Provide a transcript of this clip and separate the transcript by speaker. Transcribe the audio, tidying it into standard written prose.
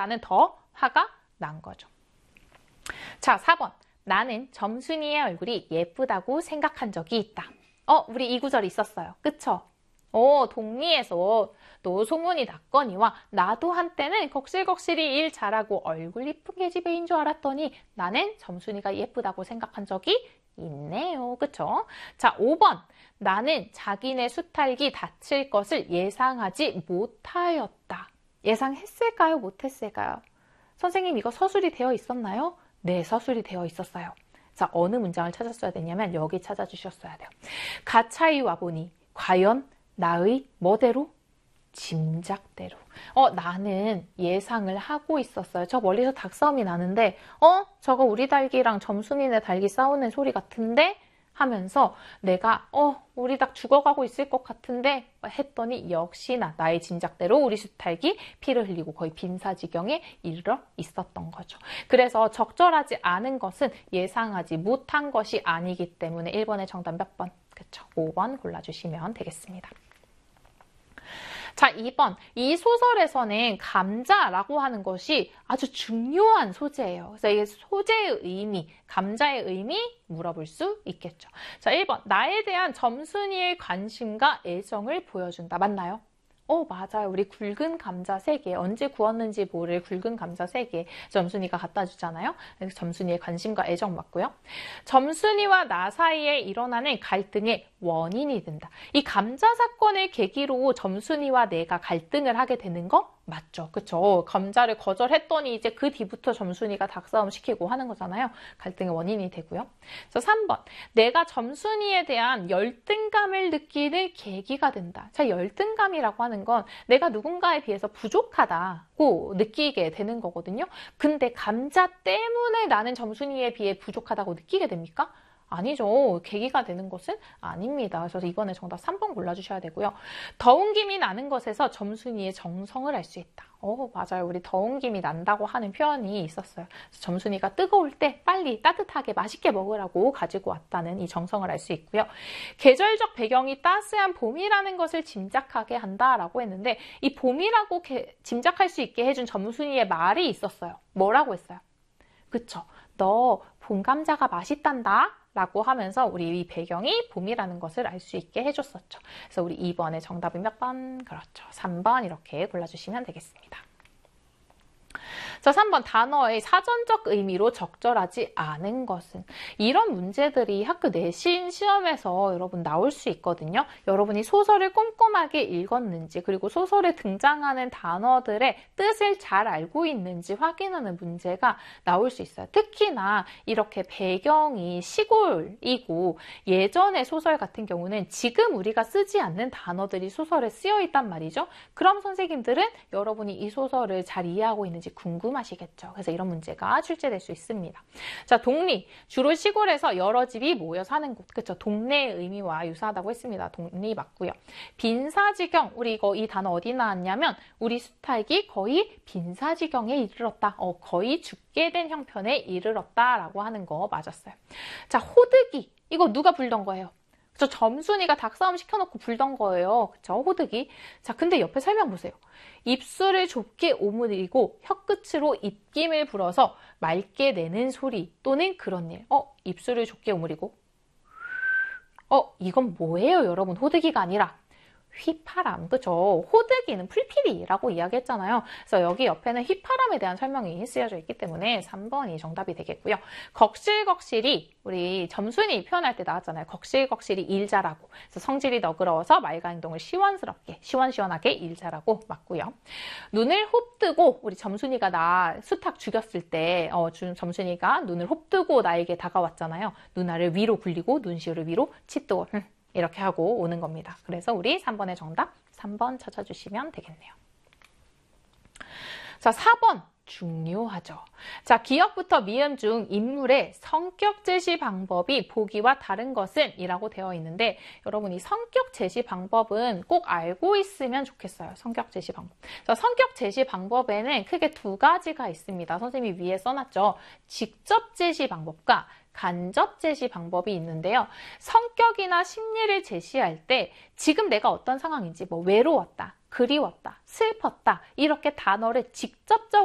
Speaker 1: 나는 더 화가 난 거죠. 자, 4번. 나는 점순이의 얼굴이 예쁘다고 생각한 적이 있다. 우리 이 구절 있었어요. 그쵸? 동리에서 또 소문이 났거니와 나도 한때는 걱실걱실히 일 잘하고 얼굴 이쁜 계집애인 줄 알았더니 나는 점순이가 예쁘다고 생각한 적이 있네요. 그쵸? 자, 5번. 나는 자기네 수탈기 다칠 것을 예상하지 못하였다. 예상했을까요? 못했을까요? 선생님, 이거 서술이 되어 있었나요? 네, 서술이 되어 있었어요. 자, 어느 문장을 찾았어야 되냐면 여기 찾아주셨어야 돼요. 가차이 와보니 과연 나의 뭐대로? 짐작대로. 나는 예상을 하고 있었어요. 저 멀리서 닭싸움이 나는데 저거 우리 닭이랑 점순이네 닭이 싸우는 소리 같은데? 하면서 내가 우리 닭 죽어가고 있을 것 같은데 했더니 역시나 나의 짐작대로 우리 수탉이 피를 흘리고 거의 빈사지경에 이르러 있었던 거죠. 그래서 적절하지 않은 것은 예상하지 못한 것이 아니기 때문에 1번의 정답 몇 번? 그쵸? 5번 골라주시면 되겠습니다. 자, 2번. 이 소설에서는 감자라고 하는 것이 아주 중요한 소재예요. 그래서 이 소재의 의미, 감자의 의미 물어볼 수 있겠죠. 자, 1번. 나에 대한 점순이의 관심과 애정을 보여준다. 맞나요? 맞아요. 우리 굵은 감자 3개, 언제 구웠는지 모를 굵은 감자 3개 점순이가 갖다 주잖아요. 그래서 점순이의 관심과 애정 맞고요. 점순이와 나 사이에 일어나는 갈등의 원인이 된다. 이 감자 사건을 계기로 점순이와 내가 갈등을 하게 되는 거 맞죠? 그쵸? 감자를 거절했더니 이제 그 뒤부터 점순이가 닭싸움 시키고 하는 거잖아요. 갈등의 원인이 되고요. 그래서 3번. 내가 점순이에 대한 열등감을 느끼는 계기가 된다. 자, 열등감이라고 하는 건 내가 누군가에 비해서 부족하다고 느끼게 되는 거거든요. 근데 감자 때문에 나는 점순이에 비해 부족하다고 느끼게 됩니까? 아니죠. 계기가 되는 것은 아닙니다. 그래서 이번에 정답 3번 골라주셔야 되고요. 더운 김이 나는 것에서 점순이의 정성을 알 수 있다. 맞아요. 우리 더운 김이 난다고 하는 표현이 있었어요. 그래서 점순이가 뜨거울 때 빨리 따뜻하게 맛있게 먹으라고 가지고 왔다는 이 정성을 알 수 있고요. 계절적 배경이 따스한 봄이라는 것을 짐작하게 한다라고 했는데 이 봄이라고 짐작할 수 있게 해준 점순이의 말이 있었어요. 뭐라고 했어요? 그쵸? 너 봄 감자가 맛있단다. 라고 하면서 우리 이 배경이 봄이라는 것을 알 수 있게 해줬었죠. 그래서 우리 2번의 정답은 몇 번? 그렇죠. 3번 이렇게 골라주시면 되겠습니다. 자, 3번 단어의 사전적 의미로 적절하지 않은 것은 이런 문제들이 학교 내신 시험에서 여러분 나올 수 있거든요. 여러분이 소설을 꼼꼼하게 읽었는지 그리고 소설에 등장하는 단어들의 뜻을 잘 알고 있는지 확인하는 문제가 나올 수 있어요. 특히나 이렇게 배경이 시골이고 예전의 소설 같은 경우는 지금 우리가 쓰지 않는 단어들이 소설에 쓰여 있단 말이죠. 그럼 선생님들은 여러분이 이 소설을 잘 이해하고 있는지 궁금하시겠죠. 그래서 이런 문제가 출제될 수 있습니다. 자, 동리. 주로 시골에서 여러 집이 모여 사는 곳. 그렇죠. 동네의 의미와 유사하다고 했습니다. 동리 맞고요. 빈사지경. 우리 이 단어 어디 나왔냐면 우리 수탉이 거의 빈사지경에 이르렀다. 거의 죽게 된 형편에 이르렀다라고 하는 거 맞았어요. 자, 호득이. 이거 누가 불던 거예요? 그쵸? 점순이가 닭싸움 시켜놓고 불던 거예요. 그쵸? 호득이. 자, 근데 옆에 설명 보세요. 입술을 좁게 오므리고 혀끝으로 입김을 불어서 맑게 내는 소리 또는 그런 일. 입술을 좁게 오므리고. 이건 뭐예요, 여러분? 호득이가 아니라 휘파람, 그죠? 호득이는 풀피리라고 이야기했잖아요. 그래서 여기 옆에는 휘파람에 대한 설명이 쓰여져 있기 때문에 3번이 정답이 되겠고요. 걱실걱실이 우리 점순이 표현할 때 나왔잖아요. 걱실걱실이 일 잘하고. 그래서 성질이 너그러워서 말과 행동을 시원스럽게, 시원시원하게 일 잘하고 맞고요. 눈을 홉뜨고 우리 점순이가 나 수탉 죽였을 때 점순이가 눈을 홉뜨고 나에게 다가왔잖아요. 눈알을 위로 굴리고 눈시울을 위로 치뜨고 이렇게 하고 오는 겁니다. 그래서 우리 3번의 정답 3번 찾아주시면 되겠네요. 자, 4번 중요하죠. 자, 기역부터 미음 중 인물의 성격 제시 방법이 보기와 다른 것은 이라고 되어 있는데 여러분이 성격 제시 방법은 꼭 알고 있으면 좋겠어요. 성격 제시 방법. 자, 성격 제시 방법에는 크게 2가지가 있습니다. 선생님이 위에 써놨죠. 직접 제시 방법과 간접 제시 방법이 있는데요. 성격이나 심리를 제시할 때 지금 내가 어떤 상황인지 외로웠다, 그리웠다, 슬펐다 이렇게 단어를 직접적으로